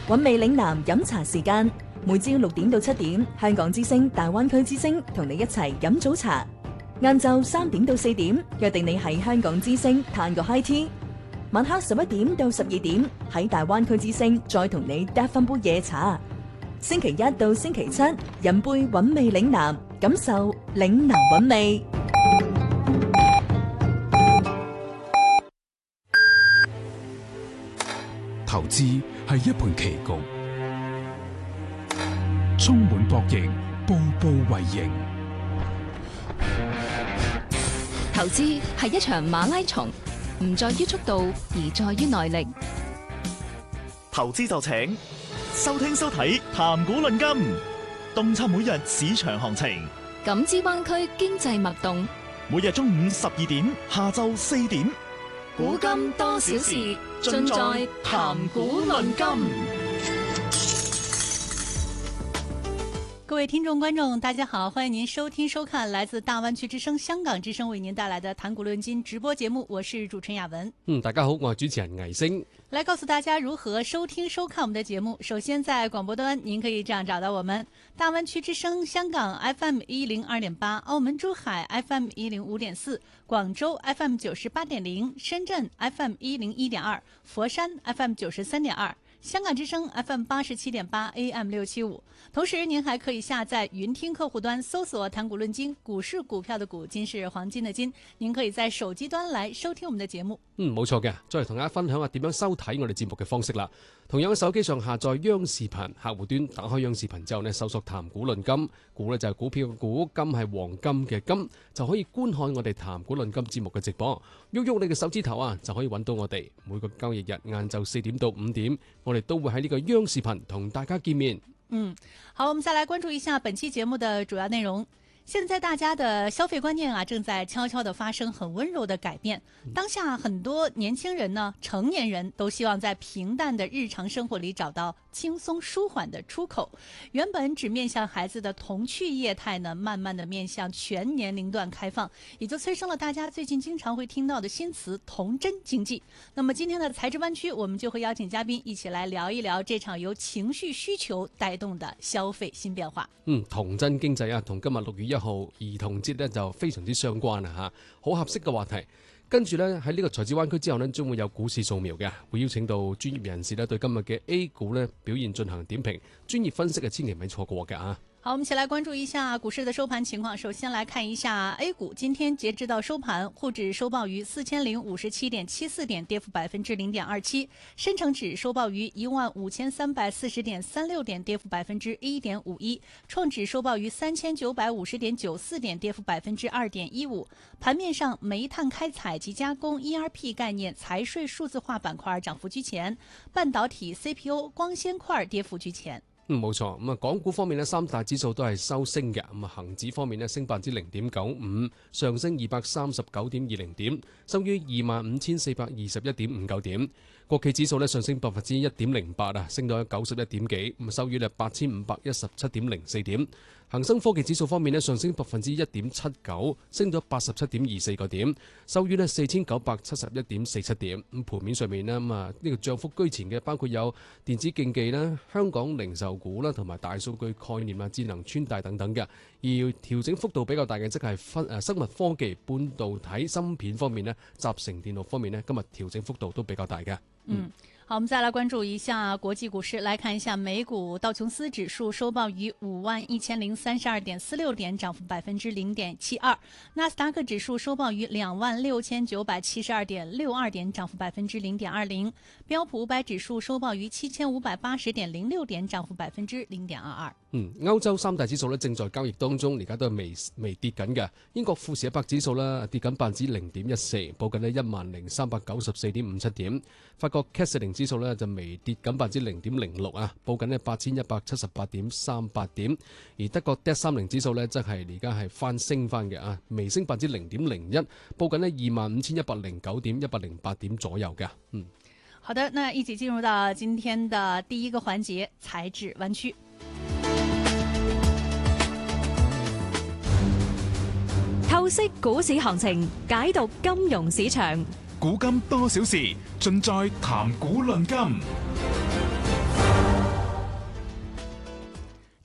韻味嶺南飲茶時間，每朝6點到7點，香港之聲大灣區之聲同你一齊飲早茶。晏晝3點到4點，約定你喺香港之聲嘆個 high tea。晚黑11點到12點，喺大灣區之聲再同你搭翻杯夜茶。星期一到星期七，飲杯韻味嶺南，感受嶺南韻味。 投資係一盤棋局，充滿博弈，步步為營。 投資係一場馬拉松，唔在於速度，而在於耐力。 投資就請收聽收睇談股論金，洞察每日市場行情， 感知灣區經濟脈動。 每日中午12點，下晝4點， 古今多少事，盡在談股論金。 各位聽眾觀眾大家好，歡迎您收聽收看來自大灣區之聲香港之聲為您帶來的談股論金直播節目，我是主持人雅文。 大家好，我係主持人魏星。 來告訴大家如何收聽收看我們的節目。首先在廣播端您可以這樣找到我們：大灣區之聲香港 FM 102.8，澳門珠海 FM 105.4，廣州 FM 98.0，深圳 FM 101.2，佛山 FM 93.2，香港之聲 FM 87.8 AM 675。同時您還可以下載雲聽客戶端，搜索談股論金，股市股票的股，金是黃金的金，您可以在手機端來收聽我們的節目。 冇錯嘅，再嚟同大家分享下點樣收睇我哋節目嘅方式啦。同樣喺手機上下載央視頻客戶端，打開央視頻之後呢，搜索談股論金，股呢就係股票嘅股，金係黃金嘅金，就可以觀看我哋談股論金節目嘅直播。喐喐你嘅手指頭啊，就可以揾到我哋。每個交易日晏晝4點到5點，我哋都會喺呢個央視頻同大家見面。 好，我們再來關注一下本期節目的主要內容。現在大家的消費觀念啊，正在悄悄地發生很溫柔的改變。當下很多年輕人呢，成年人都希望在平淡的日常生活裏找到輕鬆舒緩的出口。原本只面向孩子的童趣業態呢，慢慢的面向全年齡段開放，也就催生了大家最近經常會聽到的新詞童真經濟。那麼今天的財智灣區，我們就會邀請嘉賓一起來聊一聊這場由情緒需求帶動的消費新變化。 童真經濟啊，同今日6月1號兒童節咧就非常之相關啊吓，好合適嘅話題。跟住咧喺呢個財智灣區之後呢，將會有股市掃描嘅，會邀請到專業人士咧對今日嘅 A 股咧表現進行點評，專業分析嘅千祈唔係錯過嘅啊。 好，我們一起來關注一下股市的收盤情況。首先來看一下 A 股，今天截至到收盤，滬指收報於4057.74點，跌幅0.27%；深成指收報於15340.36點，跌幅1.51%；創指收報於3950.94點，跌幅2.15%。盤面上，煤炭開採及加工、ERP 概念、財稅數字化板塊漲幅居前，半導體、CPO、光纖塊跌幅居前。 冇錯，咁啊，港股方面呢，三大指數都係收升嘅。咁啊，恒指方面呢，升0.95%，上升239.20點，收於25,421.59點。國企指數呢，上升1.08%啊，升到91點幾，咁收於8,517.04點。恒生科技指數方面呢，上升1.79%，升咗87.24個點，收於4,971.47點。咁盤面上面呢，呢個漲幅居前嘅包括有電子競技啦、香港零售股啦，同埋大數據概念啊、智能穿戴等等嘅。而調整幅度比較大嘅，即係生物科技、半導體芯片方面呢，集成電路方面呢，今日調整幅度都比較大嘅。 好，我們再來關注一下國際股市，來看一下美股道瓊斯指數收報於51032.46點，漲幅0.72%；納斯達克指數收報於26972.62點，漲幅0.20%；標普500指數收報於7580.06點，漲幅0.22%。 歐洲三大指數咧正在交易當中，而家都係微跌緊嘅。英國富時100指數啦跌緊0.14%，報緊呢10,394.57點。法國 CAC 40指數咧就微跌緊0.06%啊，報緊呢8178.38點。而德國 DAX 30指數咧即係而家係翻升翻嘅啊，微升0.01%，報緊呢25,109.108點左右嘅。 好的，那一起進入到今天的第一個環節，財智灣區。 透析股市行情，解讀金融市場， 古今多少事，盡在談股論金。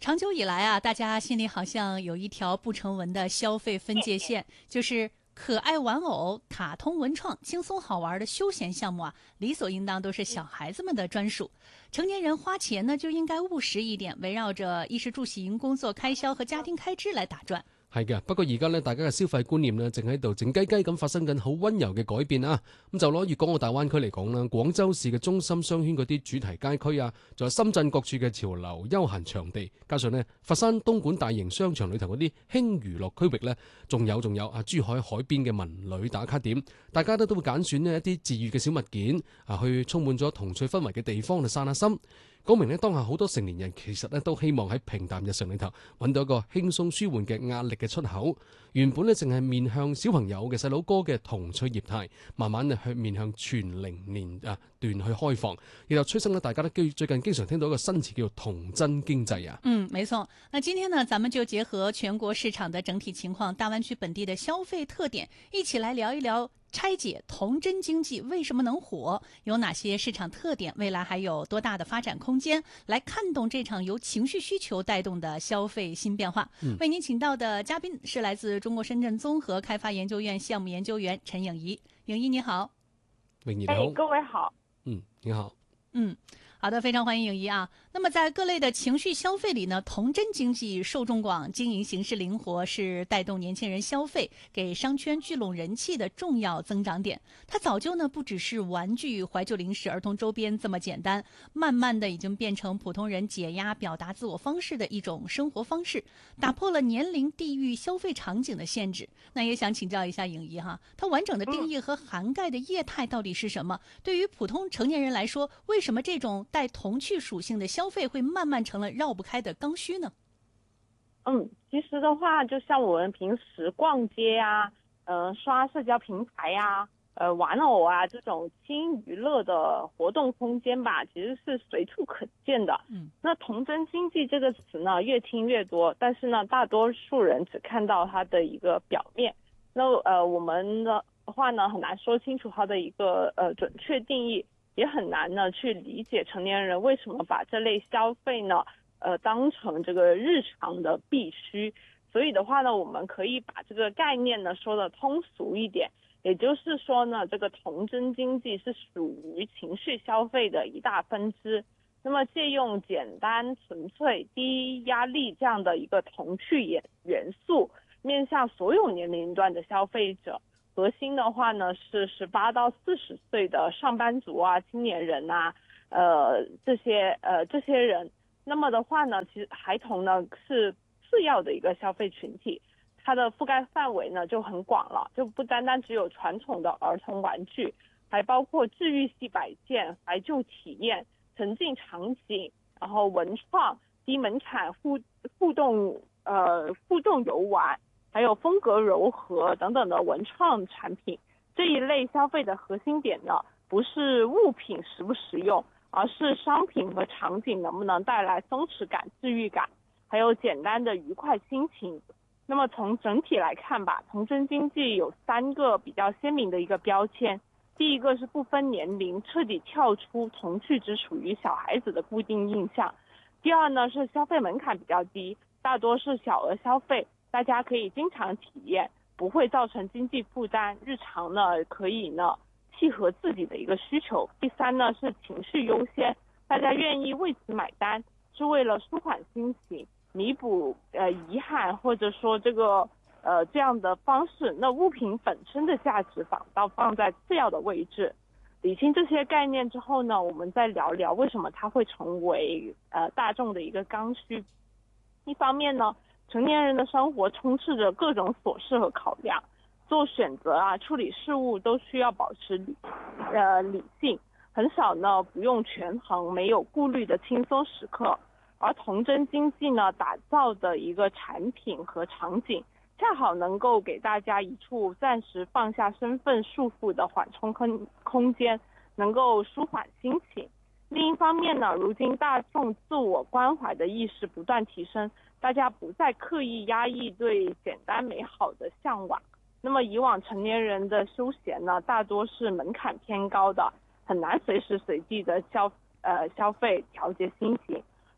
长久以来啊，大家心里好像有一条不成文的消费分界线，就是可爱玩偶、卡通文创、轻松好玩的休闲项目啊，理所应当都是小孩子们的专属。成年人花钱呢，就應該務實一點，圍繞着衣食住行、工作開銷和家庭開支來打轉。 係嘅，不過而家咧，大家嘅消費觀念咧，正喺度靜雞雞咁發生緊好溫柔嘅改變啊！咁就攞粵港澳大灣區嚟講啦，廣州市嘅中心商圈嗰啲主題街區啊，仲有深圳各處嘅潮流休閒場地，加上呢佛山東莞大型商場裏頭嗰啲輕娛樂區域咧，仲有啊珠海海邊嘅文旅打卡點，大家都會揀選呢一啲治癒嘅小物件啊，去充滿咗童趣氛圍嘅地方嚟散下心。講明咧，當下好多成年人其實咧都希望喺平淡日常裏頭揾到一個輕鬆舒緩嘅壓力嘅出口。原本咧淨係面向小朋友嘅細佬哥嘅童趣業態，慢慢去面向全齡年段去開放，然後催生咧大家都最近經常聽到一個新詞叫做童真經濟啊。 沒錯。那今天呢，咱們就結合全國市場的整體情況、大灣區本地的消費特點，一起來聊一聊。拆解童真經濟為什麼能火？有哪些市場特點？未來還有多大的發展空間？來看懂這場由情緒需求帶動的消費新變化。為您請到的嘉賓是來自中國深圳綜合開發研究院項目研究員陳穎儀。穎儀你好。 穎儀你好。 各位好。 你好。 好的，非常歡迎穎儀啊。那麼在各類的情緒消費裏呢，童真經濟受眾廣，經營形式靈活，是帶動年輕人消費、給商圈聚攏人氣的重要增長點。它早就呢不只是玩具、懷舊零食、兒童周邊這麼簡單，慢慢的已經變成普通人解壓、表達自我方式的一種生活方式，打破了年齡、地域、消費場景的限制。那也想請教一下穎儀哈，它完整的定義和涵蓋的業態到底是什麼？對於普通成年人來說，為什麼這種帶童趣屬性的消費會慢慢成了繞不開的剛需呢？ 其實的話，就像我們平時逛街啊，刷社交平台啊，玩偶啊這種輕娛樂的活動空間吧，其實是隨處可見的。那童真經濟這個詞呢，越聽越多，但是呢，大多數人只看到它的一個表面。那我們的話呢，很難說清楚它的一個準確定義。也很難呢去理解成年人為什麼把這類消費呢，當成這個日常的必須。所以的話呢，我們可以把這個概念呢說得通俗一點，也就是說呢，這個童真經濟是屬於情緒消費的一大分支。那麼借用簡單、純粹、低壓力這樣的一個童趣元素，面向所有年齡段的消費者。核心的話呢是18到40歲的上班族啊、青年人啊，這些人。那麼的話呢，其實孩童呢是次要的一個消費群體，它的覆蓋範圍呢就很廣了，就不單單只有傳統的兒童玩具，還包括治癒系擺件、懷舊體驗、沉浸場景，然後文創、低門檻互動遊玩。還有風格柔和等等的文創產品，這一類消費的核心點呢，不是物品實不實用，而是商品和場景能不能帶來鬆弛感、治癒感，還有簡單的愉快心情。那麼從整體來看吧，童真經濟有3個比較鮮明的一個標籤。第一個是不分年齡，徹底跳出童趣只屬於小孩子的固定印象。第二呢是消費門檻比較低，大多是小額消費。大家可以經常體驗，不會造成經濟負擔，日常呢可以呢契合自己的一個需求。第三呢是情緒優先，大家願意為此買單，是為了舒緩心情，彌補遺憾，或者說這個這樣的方式。那物品本身的價值反倒放在次要的位置。理清這些概念之後呢，我們再聊聊為什麼它會成為大眾的一個剛需。一方面呢，成年人的生活充斥着各種瑣事和考量，做選擇啊、處理事務都需要保持理性，很少呢不用權衡、沒有顧慮的輕鬆時刻。而童真經濟呢打造的一個產品和場景，恰好能夠給大家一處暫時放下身份束縛的緩衝空間，能夠舒緩心情。另一方面呢，如今大眾自我關懷的意識不斷提升，大家不再刻意壓抑對簡單美好的向往。那麼以往成年人的休閒呢，大多是門檻偏高的，很難隨時隨地的消費調節心情。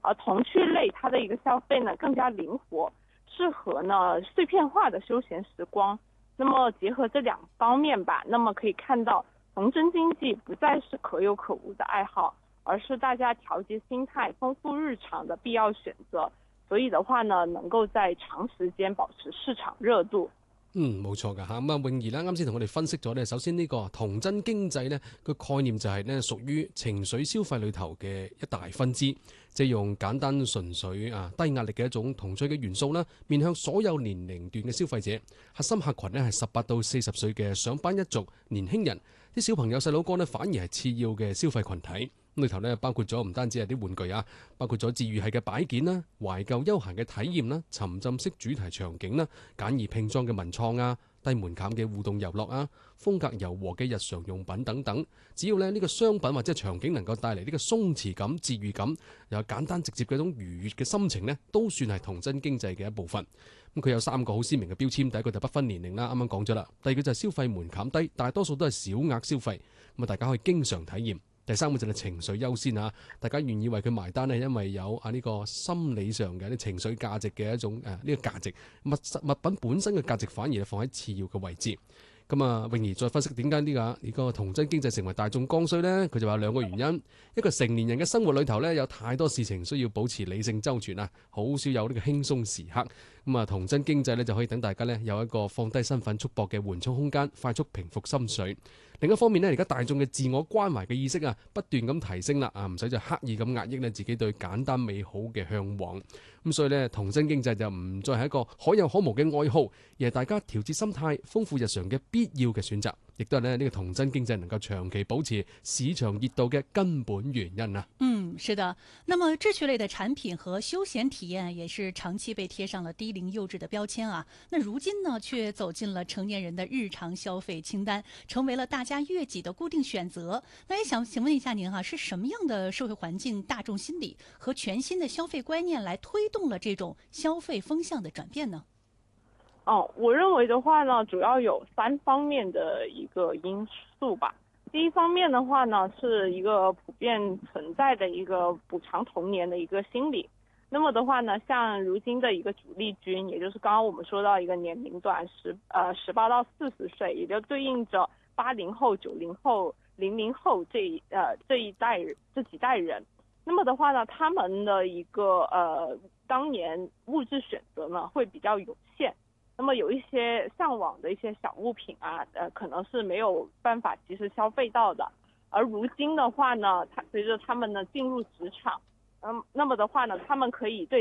而童趣类它的一个消费呢更加灵活，适合呢碎片化的休闲时光。那么结合这两方面吧，那么可以看到童真经济不再是可有可无的爱好，而是大家调节心態、豐富日常的必要選擇。所以的話呢，能夠在長時間保持市場熱度。 冇錯㗎嚇。咁啊，泳兒啦，啱先同我哋分析咗咧，首先呢個童真經濟呢個概念就係呢屬於情緒消費裏頭嘅一大分支，即係用簡單純粹低壓力嘅一種童趣嘅元素啦，面向所有年齡段嘅消費者。核心客群呢係18到40歲嘅上班一族年輕人，啲小朋友細佬哥呢反而係次要嘅消費群體。咁裏頭咧包括咗唔單止係啲玩具啊，包括咗治癒系嘅擺件啦、懷舊休閒嘅體驗啦、沉浸式主題場景啦、簡易拼裝嘅文創啊、低門檻嘅互動遊樂啊、風格柔和嘅日常用品等等。只要咧呢個商品或者場景能夠帶嚟呢個鬆弛感、治癒感，又有簡單直接嘅一種愉悅嘅心情呢，都算係童真經濟嘅一部分。咁佢有3個好鮮明嘅標籤，第一個就不分年齡啦，啱啱講咗啦。第二個就係消費門檻低，大多數都係小額消費，咁啊大家可以經常體驗。第3個就係情緒優先啊！大家願意為佢埋單呢，因為有呢個心理上嘅啲情緒價值嘅一種呢個價值，物品本身嘅價值反而係放喺次要嘅位置。咁啊，泳兒再分析點解呢個童真經濟成為大眾剛需呢？佢就話2個原因，一個成年人嘅生活裏頭呢，有太多事情需要保持理性周全啊，好少有呢個輕鬆時刻。咁啊，童真經濟呢，就可以等大家呢有一個放低身份束縛嘅緩衝空間，快速平復心緒。另一方面呢，而家大眾嘅自我關懷嘅意識啊，不斷咁提升啦，唔使就刻意咁壓抑呢自己對簡單美好嘅向往。咁所以呢，童真經濟就唔再係一個可有可無嘅愛好，而係大家調節心態、豐富日常嘅必要嘅選擇，亦都係呢個童真經濟能夠長期保持市場熱度嘅根本原因啊。 是的。那麼志趣類的產品和休閒體驗也是長期被貼上了低齡幼稚的標籤啊。那如今呢，卻走進了成年人的日常消費清單，成為了大家月季的固定選擇。那也想請問一下您哈，是什麼樣的社會環境、大眾心理和全新的消費觀念來推動了這種消費風向的轉變呢？ 我認為的話呢，主要有3方面的一個因素吧。第一方面的話呢，是一個普遍存在的一個補償童年的一個心理。那麼的話呢，像如今的一個主力軍，也就是剛剛我們說到一個年齡段18到40歲，也就對應着80後、90後、00後這幾代人。那麼的話呢，他們的一個當年物質選擇呢，會比較有限。那麼有一些向往的一些小物品啊，可能是沒有辦法及時消費到的。而如今的話呢，隨着他們呢進入職場，那麼的話呢，他們可以對